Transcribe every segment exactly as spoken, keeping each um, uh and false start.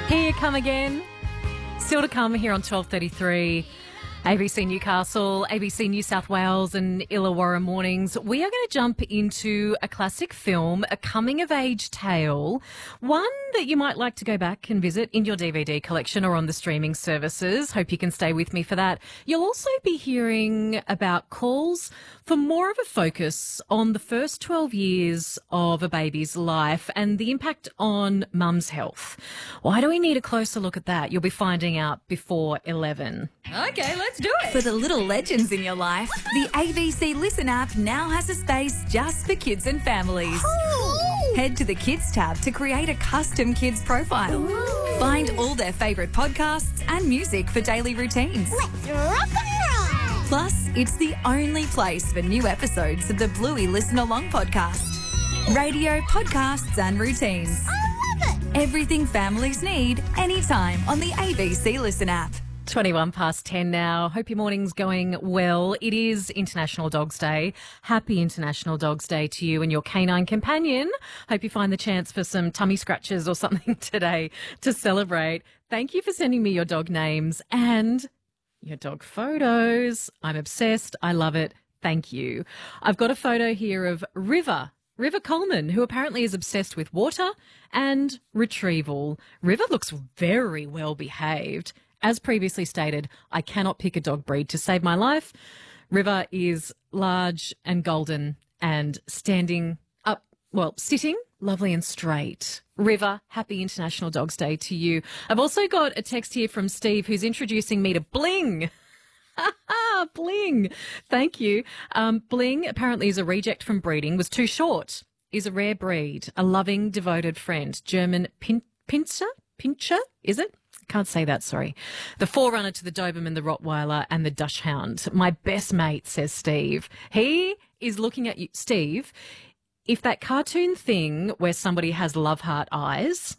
Here you come again. Still to come here on twelve thirty-three. A B C Newcastle, A B C New South Wales and Illawarra mornings. We are going to jump into a classic film, a coming-of-age tale, one that you might like to go back and visit in your D V D collection or on the streaming services. Hope you can stay with me for that. You'll also be hearing about calls for more of a focus on the first twelve years of a baby's life and the impact on mum's health. Why do we need a closer look at that? You'll be finding out before eleven. Okay, let's do it. For the little legends in your life, the A B C Listen app now has a space just for kids and families. Ooh. Head to the Kids tab to create a custom kids profile. Ooh. Find all their favourite podcasts and music for daily routines. Let's rock and roll. Plus, it's the only place for new episodes of the Bluey Listen Along podcast. Radio, podcasts and routines. I love it. Everything families need, anytime on the A B C Listen app. twenty-one past ten now. Hope your morning's going well. It is International Dogs Day. Happy International Dogs Day to you and your canine companion. Hope you find the chance for some tummy scratches or something today to celebrate. Thank you for sending me your dog names and your dog photos. I'm obsessed. I love it. Thank you. I've got a photo here of River. River Coleman, who apparently is obsessed with water and retrieval. River looks very well behaved. As previously stated, I cannot pick a dog breed to save my life. River is large and golden and standing up, well, sitting lovely and straight. River, happy International Dogs Day to you. I've also got a text here from Steve who's introducing me to Bling. Bling. Thank you. Um, Bling apparently is a reject from breeding, was too short, is a rare breed, a loving, devoted friend. German pin- pincher? Pincher, is it? Can't say that, sorry. The forerunner to the Doberman, the Rottweiler and the Dachshund. My best mate, says Steve. He is looking at you. Steve, if that cartoon thing where somebody has love heart eyes,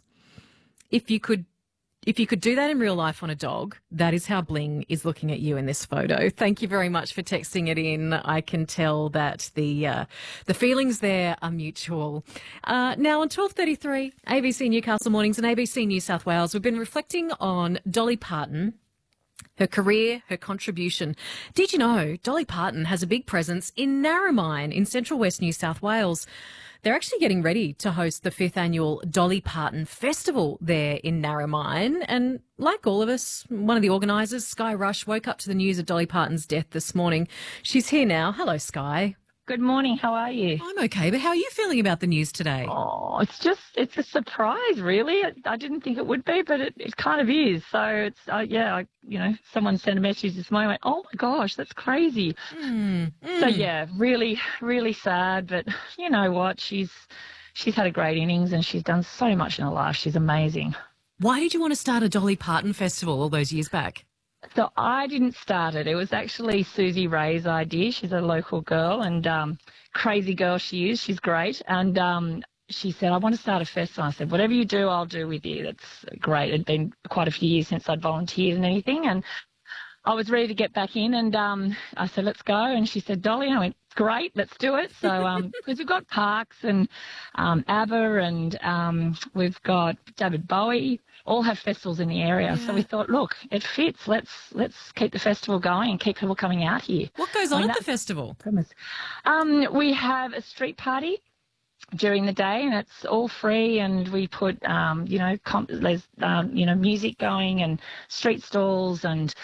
if you could If you could do that in real life on a dog, that is how Bling is looking at you in this photo. Thank you very much for texting it in. I can tell that the uh, the feelings there are mutual. Uh, now on twelve thirty-three, A B C Newcastle Mornings and A B C New South Wales, we've been reflecting on Dolly Parton, her career, her contribution. Did you know Dolly Parton has a big presence in Narromine in central west New South Wales? They're actually getting ready to host the fifth annual Dolly Parton Festival there in Narromine. And like all of us, one of the organisers, Sky Rush, woke up to the news of Dolly Parton's death this morning. She's here now. Hello, Sky. Good morning. How are you? I'm okay, but how are you feeling about the news today? Oh, it's just, it's a surprise, really. I didn't think it would be, but it, it kind of is. So it's, uh, yeah, I, you know, someone sent a message this morning, I went, oh my gosh, that's crazy. Mm, mm. So yeah, really, really sad, but you know what? She's, she's had a great innings and she's done so much in her life. She's amazing. Why did you want to start a Dolly Parton festival all those years back? So I didn't start it. It was actually Susie Ray's idea. She's a local girl and um, crazy girl she is. She's great. And um, she said, I want to start a festival. I said, whatever you do, I'll do with you. That's great. It'd been quite a few years since I'd volunteered and anything. And I was ready to get back in and um, I said, let's go. And she said, Dolly, and I went, great, let's do it. So um, because we've got Parks and um, ABBA and um, we've got David Bowie, all have festivals in the area. Yeah. So we thought, look, it fits. Let's let's keep the festival going and keep people coming out here. What goes I on mean, at the festival? Premise. Um, we have a street party during the day, and it's all free. And we put, um, you know, comp- there's um, you know, music going and street stalls and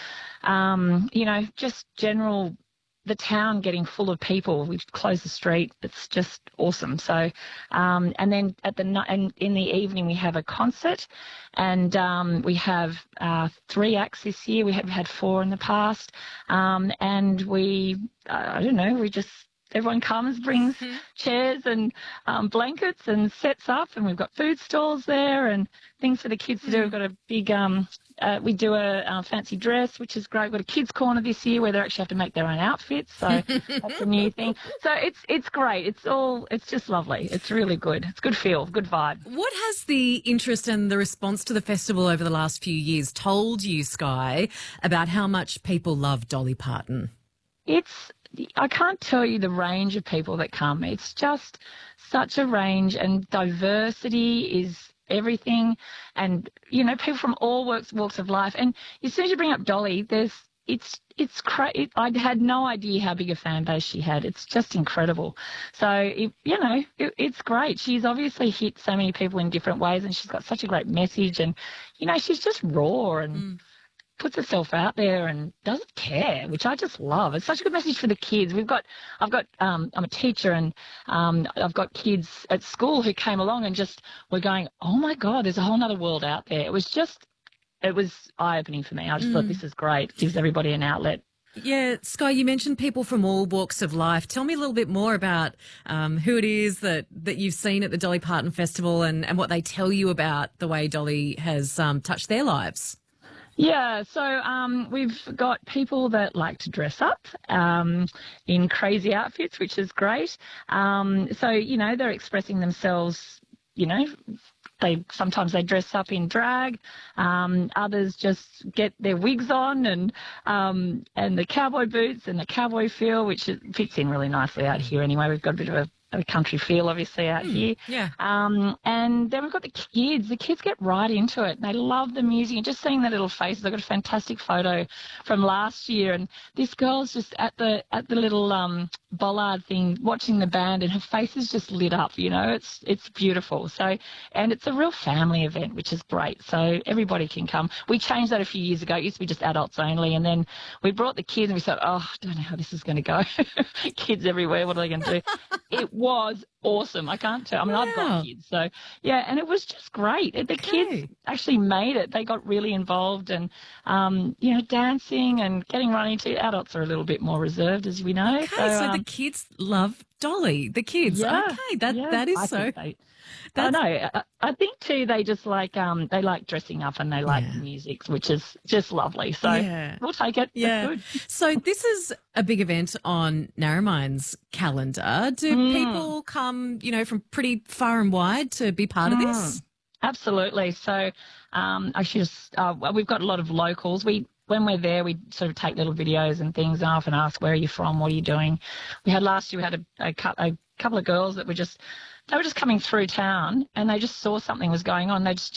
um, you know, just general. The town getting full of people. We've closed the street. It's just awesome. So, um, and then at the and in the evening we have a concert, and um, we have uh, three acts this year. We have had four in the past, um, and we uh, I don't know. We just everyone comes, brings mm-hmm. chairs and um, blankets, and sets up, and we've got food stalls there and things for the kids to do. We've got a big um, Uh, we do a uh, fancy dress, which is great. We've got a kids' corner this year where they actually have to make their own outfits, so that's a new thing. So it's it's great. It's all it's just lovely. It's really good. It's good feel, good vibe. What has the interest and the response to the festival over the last few years told you, Sky, about how much people love Dolly Parton? It's I can't tell you the range of people that come. It's just such a range, and diversity is everything, and you know, people from all walks walks of life. And as soon as you bring up Dolly, there's it's it's cra- it, I had no idea how big a fan base she had. It's just incredible. So it, you know, it, it's great. She's obviously hit so many people in different ways, and she's got such a great message. And you know, she's just raw and. Mm. puts herself out there and doesn't care, which I just love. It's such a good message for the kids. We've got, I've got, um, I'm a teacher, and um, I've got kids at school who came along and just were going, oh my God, there's a whole other world out there. It was just, it was eye-opening for me. I just mm. thought this is great. It gives everybody an outlet. Yeah, Sky, you mentioned people from all walks of life. Tell me a little bit more about um, who it is that, that you've seen at the Dolly Parton Festival, and, and what they tell you about the way Dolly has um, touched their lives. Yeah, so um, we've got people that like to dress up um, in crazy outfits, which is great. Um, so, you know, they're expressing themselves, you know, they sometimes they dress up in drag. Um, others just get their wigs on and um, and the cowboy boots and the cowboy feel, which is, fits in really nicely out here anyway. We've got a bit of a a country feel, obviously, out mm, here. Yeah. Um, and then we've got the kids. The kids get right into it. They love the music. And just seeing their little faces. I've got a fantastic photo from last year, and this girl's just at the at the little um, bollard thing watching the band, and her face is just lit up. You know, it's it's beautiful. So, and it's a real family event, which is great. So everybody can come. We changed that a few years ago. It used to be just adults only, and then we brought the kids, and we thought, oh, I don't know how this is going to go. Kids everywhere. What are they going to do? It was awesome. I can't tell. I mean, wow. I've got kids, so yeah, and it was just great. The okay. kids actually made it. They got really involved, and um, you know, dancing and getting right into. Adults are a little bit more reserved, as we know. Okay, so, so um, the kids love Dolly. The kids, yeah, okay, that yeah, that is I so. They, I know. I, I think too. They just like um, they like dressing up, and they like yeah. music, which is just lovely. So yeah. we'll take it. Yeah. Good. So this is a big event on Narromine's calendar. Do mm. people come, you know, from pretty far and wide to be part mm. of this? Absolutely. So um, I should just, uh, we've got a lot of locals. We when we're there, we sort of take little videos and things, and I often ask, where are you from? What are you doing? We had last year, we had a, a, a couple of girls that were just, they were just coming through town, and they just saw something was going on. They just